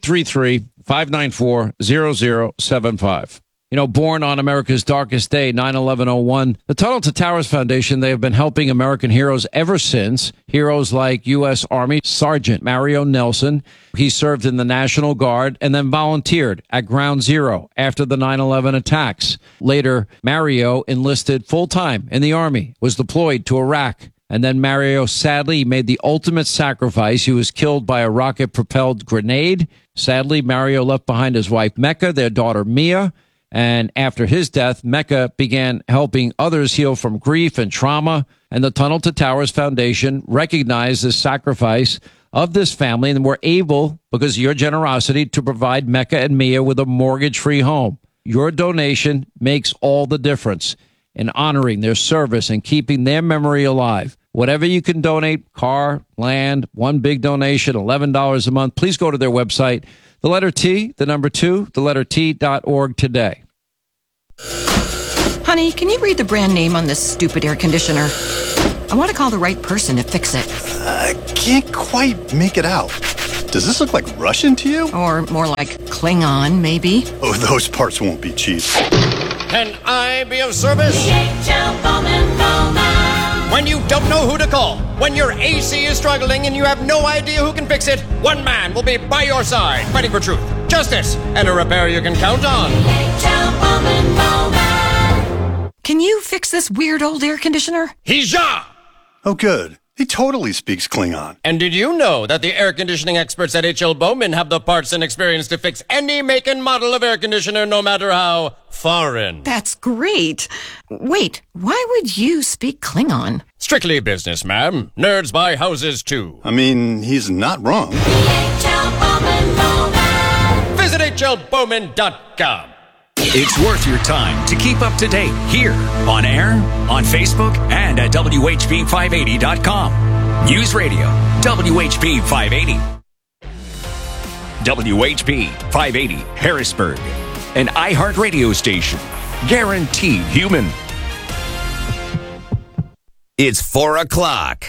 833-594-0075. Born on America's darkest day, 9/11/01, the Tunnel to Towers Foundation, they have been helping American heroes ever since. Heroes like U.S. Army Sergeant Mario Nelson. He served in the National Guard and then volunteered at Ground Zero after the 9/11 attacks. Later, Mario enlisted full-time in the Army, was deployed to Iraq. And then Mario sadly made the ultimate sacrifice. He was killed by a rocket-propelled grenade. Sadly, Mario left behind his wife, Mecca, their daughter, Mia. And after his death, Mecca began helping others heal from grief and trauma. And the Tunnel to Towers Foundation recognized the sacrifice of this family and were able, because of your generosity, to provide Mecca and Mia with a mortgage-free home. Your donation makes all the difference in honoring their service and keeping their memory alive. Whatever you can donate, car, land, one big donation, $11 a month, please go to their website, The letter T, the number 2, the letter T.org today. Honey, can you read the brand name on this stupid air conditioner? I want to call the right person to fix it. I can't quite make it out. Does this look like Russian to you? Or more like Klingon, maybe? Oh, those parts won't be cheap. Can I be of service? DHL Bowman. When you don't know who to call, when your AC is struggling and you have no idea who can fix it, one man will be by your side, fighting for truth, justice, and a repair you can count on. DHL Bowman. Can you fix this weird old air conditioner? Hija! Oh, good. He totally speaks Klingon. And did you know that the air conditioning experts at HL Bowman have the parts and experience to fix any make and model of air conditioner, no matter how foreign? That's great. Wait, why would you speak Klingon? Strictly business, ma'am. Nerds buy houses, too. I mean, he's not wrong. DHL Bowman. Visit hlbowman.com. It's worth your time to keep up to date here, on air, on Facebook, and at WHP580.com. News Radio, WHP 580. WHP 580, Harrisburg. An iHeartRadio station. Guaranteed human. It's 4 o'clock.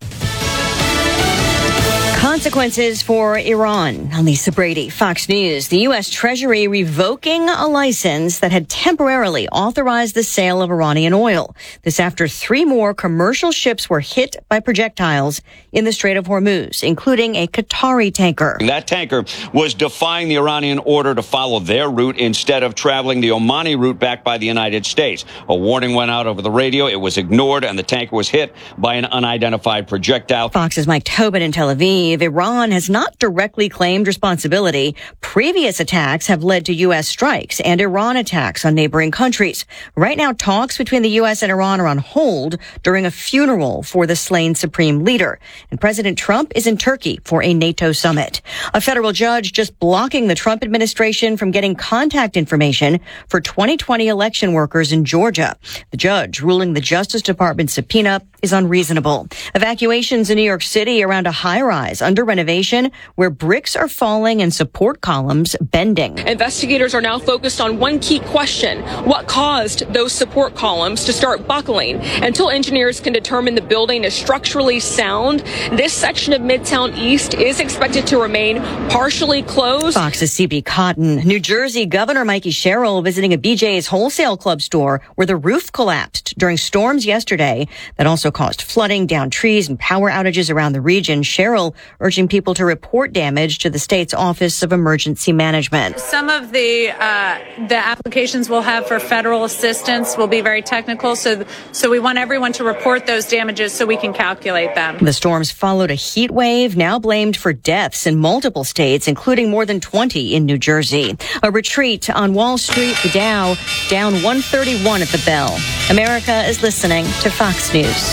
Consequences for Iran. I'm Lisa Brady, Fox News. The U.S. Treasury revoking a license that had temporarily authorized the sale of Iranian oil. This after 3 more commercial ships were hit by projectiles in the Strait of Hormuz, including a Qatari tanker. That tanker was defying the Iranian order to follow their route instead of traveling the Omani route backed by the United States. A warning went out over the radio. It was ignored, and the tanker was hit by an unidentified projectile. Fox's Mike Tobin in Tel Aviv. Iran has not directly claimed responsibility. Previous attacks have led to U.S. strikes and Iran attacks on neighboring countries. Right now, talks between the U.S. and Iran are on hold during a funeral for the slain supreme leader. And President Trump is in Turkey for a NATO summit. A federal judge just blocking the Trump administration from getting contact information for 2020 election workers in Georgia. The judge ruling the Justice Department subpoena is unreasonable. Evacuations in New York City around a high-rise under renovation where bricks are falling and support columns bending. Investigators are now focused on one key question: what caused those support columns to start buckling? Until engineers can determine the building is structurally sound, this section of Midtown East is expected to remain partially closed. Fox's CB Cotton. New Jersey Governor Mikey Sherrill visiting a BJ's wholesale club store where the roof collapsed during storms yesterday that also caused flooding, downed trees, and power outages around the region. Sherrill urging people to report damage to the state's Office of Emergency Management. Some of the applications we'll have for federal assistance will be very technical, so we want everyone to report those damages so we can calculate them. The storms followed a heat wave now blamed for deaths in multiple states, including more than 20 in New Jersey. A retreat on Wall Street, the Dow down 131 at the bell. America is listening to Fox News.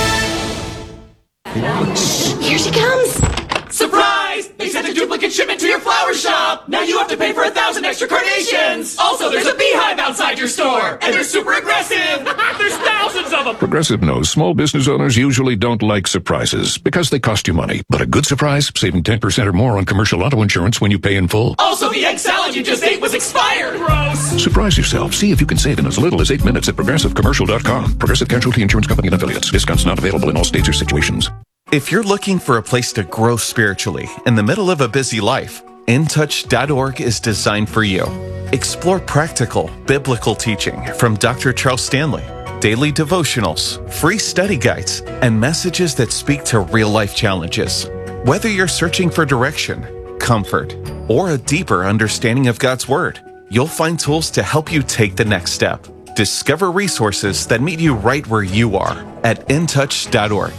Here she comes. Surprise! They sent a duplicate shipment to your flower shop! Now you have to pay for 1,000 extra carnations! Also, there's a beehive outside your store! And they're super aggressive! There's thousands of them! Progressive knows small business owners usually don't like surprises because they cost you money. But a good surprise, saving 10% or more on commercial auto insurance when you pay in full. Also, the egg salad you just ate was expired! Gross! Surprise yourself. See if you can save in as little as 8 minutes at ProgressiveCommercial.com. Progressive Casualty Insurance Company and Affiliates. Discounts not available in all states or situations. If you're looking for a place to grow spiritually in the middle of a busy life, InTouch.org is designed for you. Explore practical, biblical teaching from Dr. Charles Stanley, daily devotionals, free study guides, and messages that speak to real-life challenges. Whether you're searching for direction, comfort, or a deeper understanding of God's Word, you'll find tools to help you take the next step. Discover resources that meet you right where you are at InTouch.org.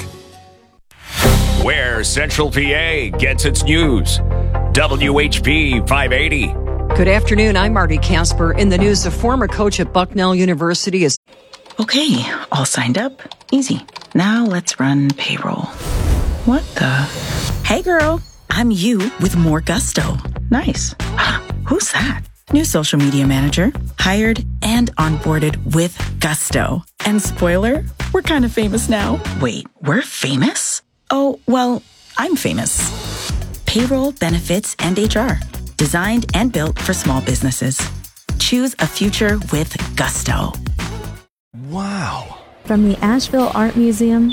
Where Central PA gets its news. WHP 580. Good afternoon. I'm Marty Casper. In the news, a former coach at Bucknell University is... Okay, all signed up. Easy. Now let's run payroll. What the? Hey girl, I'm you with more gusto. Nice. Who's that? New social media manager. Hired and onboarded with gusto. And spoiler, we're kind of famous now. Wait, we're famous? Oh, well, I'm famous. Payroll, benefits, and HR. Designed and built for small businesses. Choose a future with gusto. Wow. From the Asheville Art Museum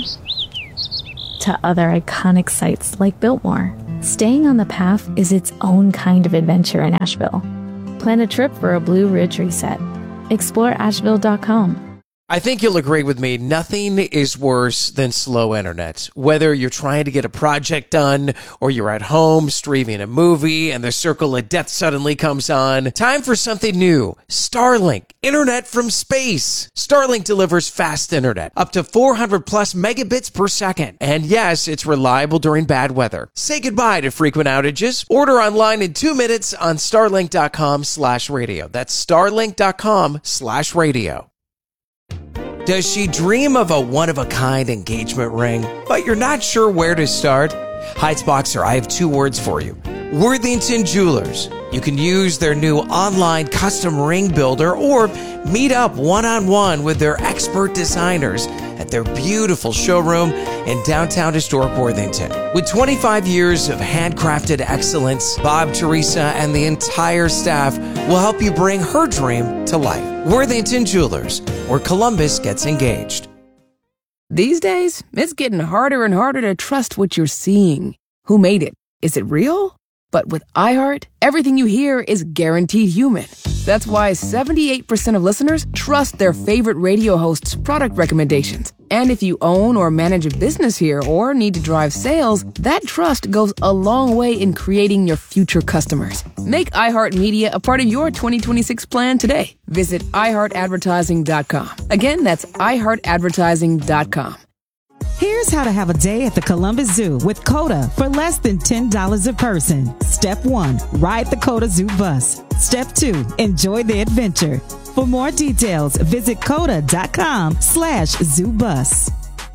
to other iconic sites like Biltmore, staying on the path is its own kind of adventure in Asheville. Plan a trip for a Blue Ridge reset. Explore Asheville.com. I think you'll agree with me, nothing is worse than slow internet. Whether you're trying to get a project done or you're at home streaming a movie and the circle of death suddenly comes on, time for something new. Starlink, internet from space. Starlink delivers fast internet, up to 400 plus megabits per second. And yes, it's reliable during bad weather. Say goodbye to frequent outages. Order online in 2 minutes on starlink.com/radio. That's starlink.com/radio. Does she dream of a one-of-a-kind engagement ring, but you're not sure where to start? Heights Boxer, I have 2 words for you. Worthington Jewelers. You can use their new online custom ring builder or meet up one-on-one with their expert designers at their beautiful showroom in downtown historic Worthington. With 25 years of handcrafted excellence, Bob, Teresa, and the entire staff will help you bring her dream to life. Worthington Jewelers, where Columbus gets engaged. These days, it's getting harder and harder to trust what you're seeing. Who made it? Is it real? But with iHeart, everything you hear is guaranteed human. That's why 78% of listeners trust their favorite radio hosts' product recommendations. And if you own or manage a business here or need to drive sales, that trust goes a long way in creating your future customers. Make iHeartMedia a part of your 2026 plan today. Visit iHeartAdvertising.com. Again, that's iHeartAdvertising.com. Here's how to have a day at the Columbus Zoo with COTA for less than $10 a person. Step 1, ride the COTA Zoo bus. Step 2, enjoy the adventure. For more details, visit COTA.com/zoobus.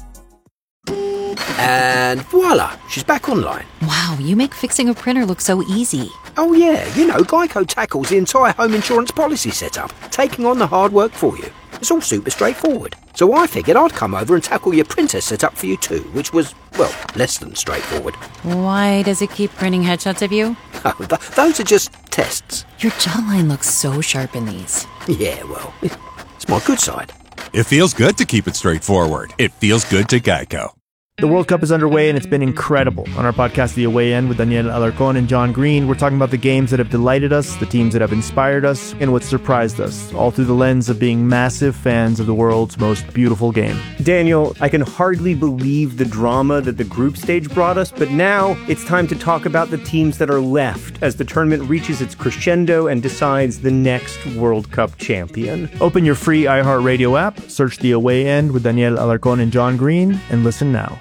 And voila, she's back online. Wow, you make fixing a printer look so easy. Oh yeah, you know, Geico tackles the entire home insurance policy setup, taking on the hard work for you. It's all super straightforward. So I figured I'd come over and tackle your printer setup for you too, which was, well, less than straightforward. Why does it keep printing headshots of you? Oh, those are just tests. Your jawline looks so sharp in these. Yeah, well, it's my good side. It feels good to keep it straightforward. It feels good to Geico. The World Cup is underway and it's been incredible. On our podcast, The Away End, with Daniel Alarcón and John Green, we're talking about the games that have delighted us, the teams that have inspired us, and what surprised us, all through the lens of being massive fans of the world's most beautiful game. Daniel, I can hardly believe the drama that the group stage brought us, but now it's time to talk about the teams that are left as the tournament reaches its crescendo and decides the next World Cup champion. Open your free iHeartRadio app, search The Away End with Daniel Alarcón and John Green, and listen now.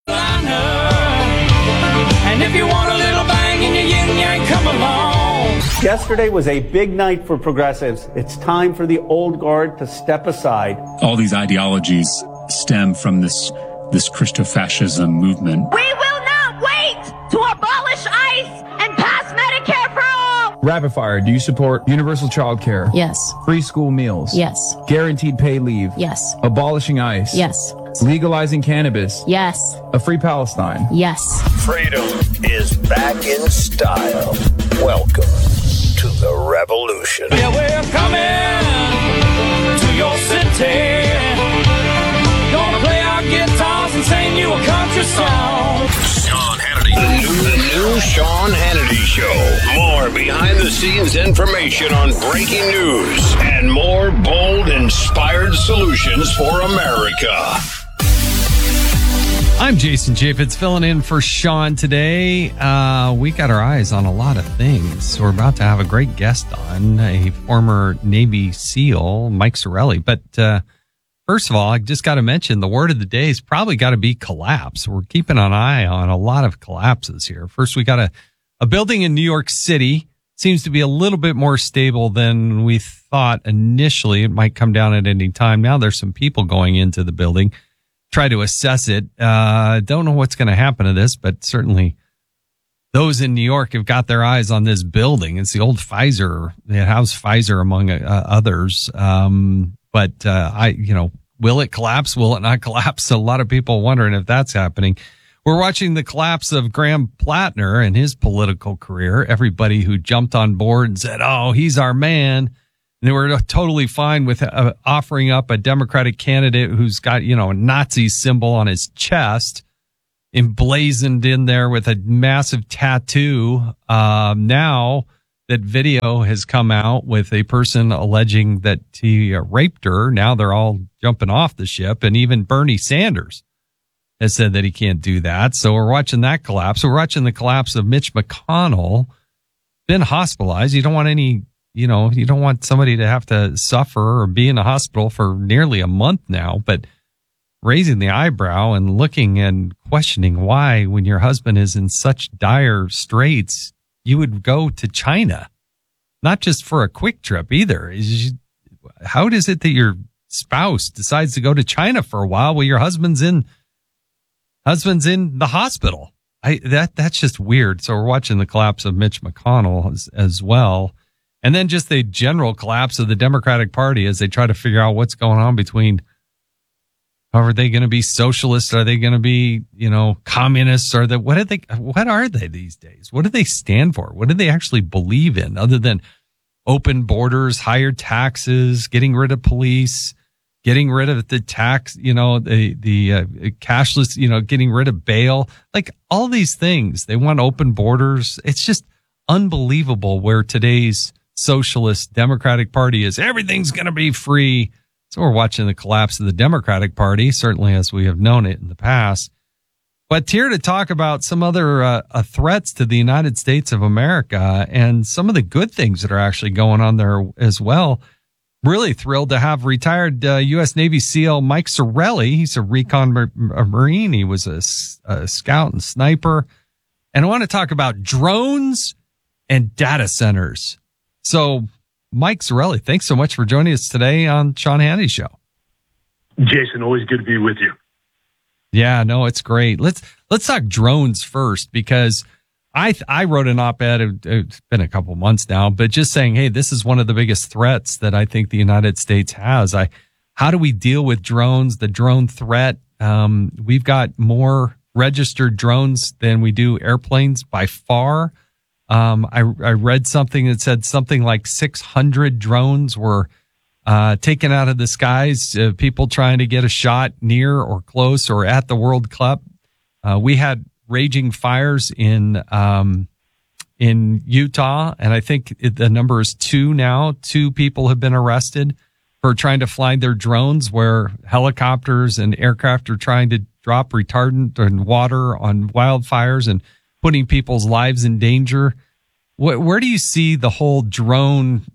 And if you want a little bang in your yin yang, come along. Yesterday was a big night for progressives. It's time for the old guard to step aside. All these ideologies stem from this Christofascism movement. We will not wait to abolish ICE and pass Medicare for all. Rapid fire. Do you support universal child care? Yes. Free school meals? Yes. Guaranteed paid leave? Yes. Abolishing ICE? Yes. Legalizing cannabis? Yes. A free Palestine? Yes. Freedom is back in style. Welcome to the revolution. Yeah, we're coming to your city. Gonna play our guitars and sing you a country song. Sean Hannity. The new Sean Hannity Show. More behind-the-scenes information on breaking news and more bold, inspired solutions for America. I'm Jason Chaffetz, filling in for Sean today. We got our eyes on a lot of things. We're about to have a great guest on, a former Navy SEAL, Mike Sarraille. But first of all, I just got to mention the word of the day is probably got to be collapse. We're keeping an eye on a lot of collapses here. First, we got a building in New York City. Seems to be a little bit more stable than we thought initially. It might come down at any time. Now there's some people going into the building, try to assess it. Don't know what's going to happen to this, but certainly those in New York have got their eyes on this building. It's the old Pfizer. It housed Pfizer among others. Will it collapse? Will it not collapse? A lot of people wondering if that's happening. We're watching the collapse of Graham Plattner and his political career. Everybody who jumped on board and said, oh, he's our man. And they were totally fine with offering up a Democratic candidate who's got, a Nazi symbol on his chest, emblazoned in there with a massive tattoo. Now that video has come out with a person alleging that he raped her, now they're all jumping off the ship. And even Bernie Sanders has said that he can't do that. So we're watching that collapse. We're watching the collapse of Mitch McConnell. Been hospitalized. You don't want you don't want somebody to have to suffer or be in the hospital for nearly a month now, but raising the eyebrow and looking and questioning why, when your husband is in such dire straits, you would go to China, not just for a quick trip either. How is it that your spouse decides to go to China for a while your husband's in the hospital? That's just weird. So we're watching the collapse of Mitch McConnell as well. And then just the general collapse of the Democratic Party as they try to figure out what's going on between, are they going to be socialists? Are they going to be, communists? What are they these days? What do they stand for? What do they actually believe in other than open borders, higher taxes, getting rid of police, getting rid of the tax, the cashless, getting rid of bail, like all these things. They want open borders. It's just unbelievable where today's socialist Democratic Party is. Everything's going to be free. So we're watching the collapse of the Democratic Party, certainly as we have known it in the past. But here to talk about some other threats to the United States of America and some of the good things that are actually going on there as well. Really thrilled to have retired U.S. Navy SEAL Mike Sarraille. He's a recon Marine. He was a scout and sniper. And I want to talk about drones and data centers. So, Mike Sarraille, thanks so much for joining us today on Sean Hannity Show. Jason, always good to be with you. Yeah, no, it's great. Let's talk drones first, because I wrote an op-ed. It's been a couple months now, but just saying, hey, this is one of the biggest threats that I think the United States has. How do we deal with drones? The drone threat. We've got more registered drones than we do airplanes by far. I read something that said something like 600 drones were taken out of the skies, people trying to get a shot near or close or at the World Cup. We had raging fires in Utah, and I think the number is 2 now. 2 people have been arrested for trying to fly their drones, where helicopters and aircraft are trying to drop retardant and water on wildfires and putting people's lives in danger. Where do you see the whole drone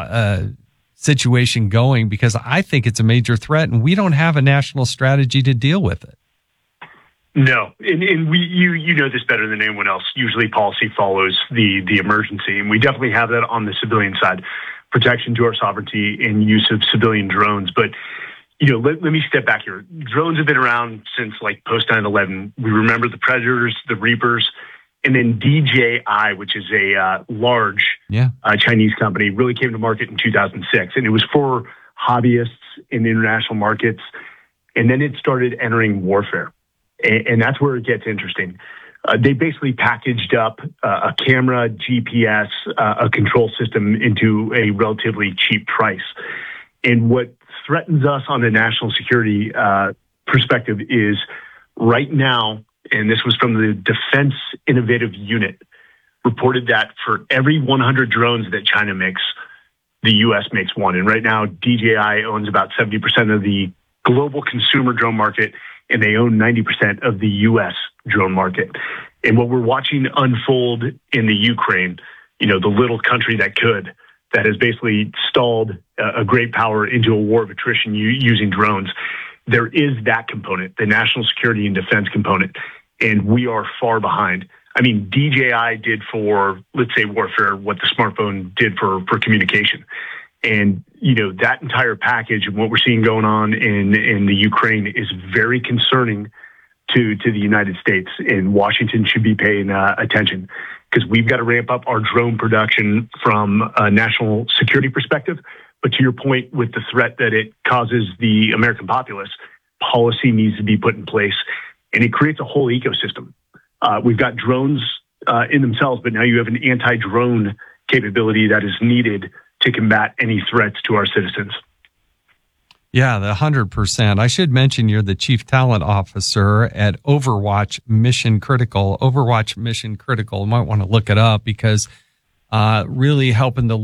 situation going? Because I think it's a major threat, and we don't have a national strategy to deal with it. No, and you know this better than anyone else. Usually policy follows the emergency, and we definitely have that on the civilian side. Protection to our sovereignty and use of civilian drones. But, let me step back here. Drones have been around since post 9/11. We remember the Predators, the Reapers, and then DJI, which is a large Chinese company, really came to market in 2006. And it was for hobbyists in international markets. And then it started entering warfare. And that's where it gets interesting. They basically packaged up a camera, GPS, a control system into a relatively cheap price. And what threatens us on the national security perspective is right now, and this was from the Defense Innovative Unit, reported that for every 100 drones that China makes, the U.S. makes 1. And right now, DJI owns about 70% of the global consumer drone market, and they own 90% of the U.S. drone market. And what we're watching unfold in the Ukraine, the little country that has basically stalled a great power into a war of attrition using drones, there is that component, the national security and defense component, and we are far behind. I mean, DJI did for, let's say, warfare what the smartphone did for communication. And, that entire package and what we're seeing going on in the Ukraine is very concerning to the United States, and Washington should be paying attention, because we've got to ramp up our drone production from a national security perspective. But to your point, with the threat that it causes the American populace, policy needs to be put in place. and it creates a whole ecosystem. We've got drones in themselves, but now you have an anti-drone capability that is needed to combat any threats to our citizens. Yeah, 100%. I should mention you're the Chief Talent Officer at Overwatch Mission Critical. Overwatch Mission Critical, you might want to look it up because really helping to